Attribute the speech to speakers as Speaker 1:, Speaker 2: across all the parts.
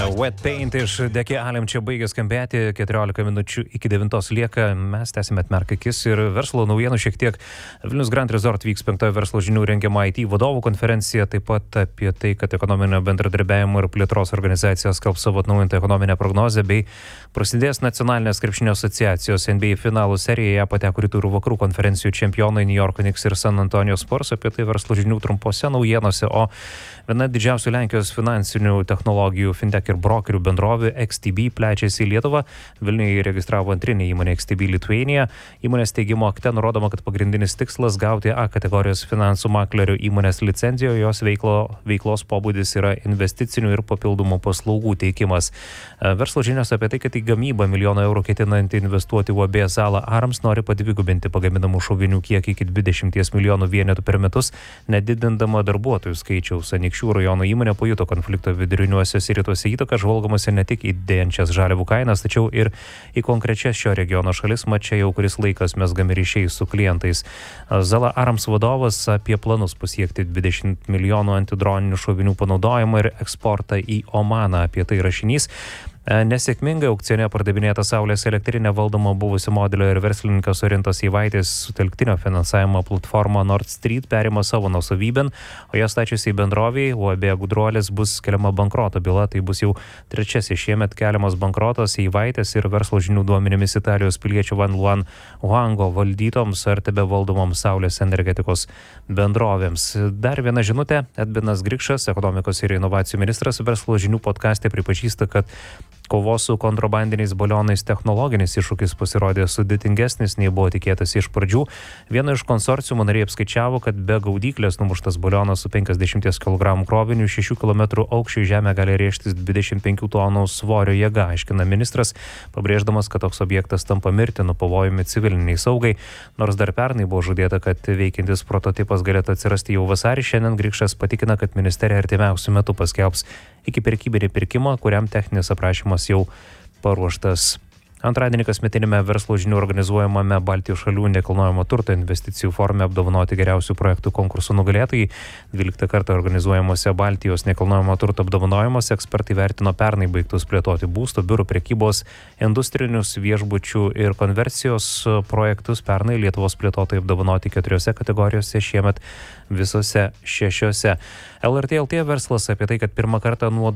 Speaker 1: Wet Paint iš Deki Alem čia baigė skambėti, 14 minučių iki 9 lieka, mes tęsime atmerk akis ir verslo naujienų šiek tiek. Vilnius Grand Resort vyks 5 verslo žinių rengiama IT vadovų konferencija, taip pat apie tai, kad ekonominio bendradarbiavimo ir plėtros organizacija skelbs savo atnaujintą ekonominę prognozę, bei prasidės nacionalinės krepšinio asociacijos NBA finalų serijoje pateko rytų ir vakarų konferencijų čempionai New York Knicks ir San Antonijos Spurs, apie tai verslo žinių trumpose naujienose, o viena didžiausių Lenkijos finansinių technologijų fintech ir brokerių bendrovių XTB plečiasi į Lietuvą. Vilniuje įregistravo antrinę įmonę XTB Lithuania. Įmonės teigimo akte nurodoma, kad pagrindinis tikslas gauti A kategorijos finansų maklerio įmonės licenciją, jos veiklos pobūdis yra investicinių ir papildomų paslaugų teikimas. Verslo žinios apie tai, kad į gamybą €1 milijoną ketinanti investuoti UAB Zala Arms nori padvigubinti pagaminamų šovinių kiekį iki 20 milijonų vienetų per metus, nedidindama darbuotojų skaičiaus. Anykščių rajono įmonė pajuto konflikto viduriniuosiuose rytuose įtaką, žvalgomasi ne tik į didėjančias žaliavų kainas, tačiau ir į konkrečias šio regiono šalis, mat čia jau kuris laikas mezgami ryšiai su klientais. Zala Arms vadovas apie planus pasiekti 20 milijonų antidroninių šovinių panaudojimą ir eksportą į Omaną. Apie tai rašinys. Nesėkmingai aukcione pardavinėta saulės elektrinė valdoma buvusi modelio ir verslininkas Orintas Ivaitis sutelktinio finansavimo platforma Nord Street perima savo nuosavybėn, o ją stačiusiai bendroviai UAB Gudruolis bus keliama bankroto byla. Tai bus jau trečiasis šiemet keliamas bankrotas Ivaitis ir verslo žinių duomenimis Italijos piliečių Van Luan Huango valdytoms ar tebe valdomoms saulės energetikos bendrovėms. Dar viena žinutė. Edvinas Grikšas, ekonomikos ir inovacijų ministras, verslo žinių podcaste pripažįsta, kad kovos su kontrabandiniais balionais technologinis iššūkis pasirodė sudėtingesnis nei buvo tikėtas iš pradžių. Viena iš konsorciumo nariai apskaičiavo, kad be gaudyklės numuštas balionas su 50 kg kroviniu 6 km aukščio žemę gali rėžtis 25 tonų svorio jėga, aiškina ministras, pabrėždamas, kad toks objektas tampa mirtinu pavojumi civiliniai saugai. Nors dar pernai buvo žadėta, kad veikiantis prototipas galėtų atsirasti jau vasarį, šiandien Grikšas patikina, kad ministerija artimiausiu metu paskelbs iki pirkybinį pirkimą, kuriam techninis aprašymas jau paruoštas. Antradienį kasmetinėme verslo žinių organizuojamame Baltijos šalių nekilnojamo turto investicijų forume apdovanoti geriausių projektų konkursų nugalėtojai. 12 kartą organizuojamuose Baltijos nekilnojamo turto apdovanojimuose ekspertai vertino pernai baigtus plėtoti būstų, biurų, prekybos, industrinius, viešbučių ir konversijos projektus. Pernai Lietuvos plėtotojai apdovanoti 4 kategorijose, šiemet visose 6. LRT LT verslas apie tai, kad pirmą kartą nuo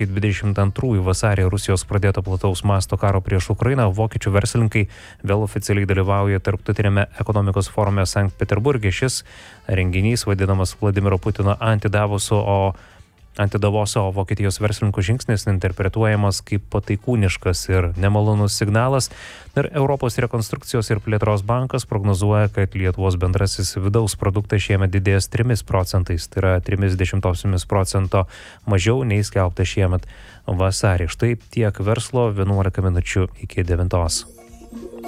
Speaker 1: 2022 vasarį Rusijos pradėto plataus masto karo prieš Ukrainą vokiečių verslininkai vėl oficialiai dalyvauja tarptautinėme ekonomikos forume Sankt Peterburge. Šis renginys vadinamas Vladimiro Putino antidavoso, o Vokietijos verslininkų žingsnis interpretuojamas kaip pataikūniškas ir nemalonus signalas. Ir Europos rekonstrukcijos ir plėtros bankas prognozuoja, kad Lietuvos bendrasis vidaus produktas šiemet didės 3 procentais, tai yra 0,3% mažiau nei skelbta šiemet vasarį. Štai tiek verslo, 11 minučių iki 9.